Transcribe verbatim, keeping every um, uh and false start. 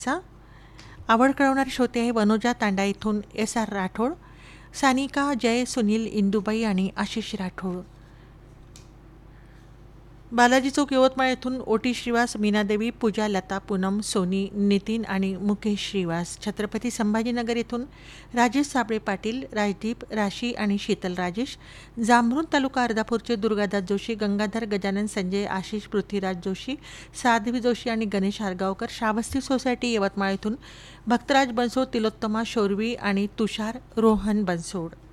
चा आवड कळवणारे श्रोते आहे वनोजा तांडा इथून एस आर राठोड, सानिका, जय, सुनील, इंदुबाई आणि आशिष राठोड. बालाजी चौक यवतमाळ येथून ओटी श्रीवास, मीनादेवी, पूजा, लता, पूनम, सोनी, नितीन आणि मुकेश श्रीवास. छत्रपती संभाजीनगर येथून राजेश साबळे पाटील, राजदीप, राशी आणि शीतल राजेश. जांभरूण तालुका अर्धापूरचे दुर्गादास जोशी, गंगाधर, गजानन, संजय, आशिष, पृथ्वीराज जोशी, साध्वी जोशी आणि गणेश हारगावकर. श्रावस्ती सोसायटी यवतमाळ येथून भक्तराज बनसोड, तिलोत्तमा, शौर्वी आणि तुषार रोहन बनसोड.